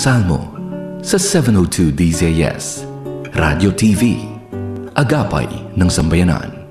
Salmo sa 702 DZS, Radio TV, Agapay ng Sambayanan.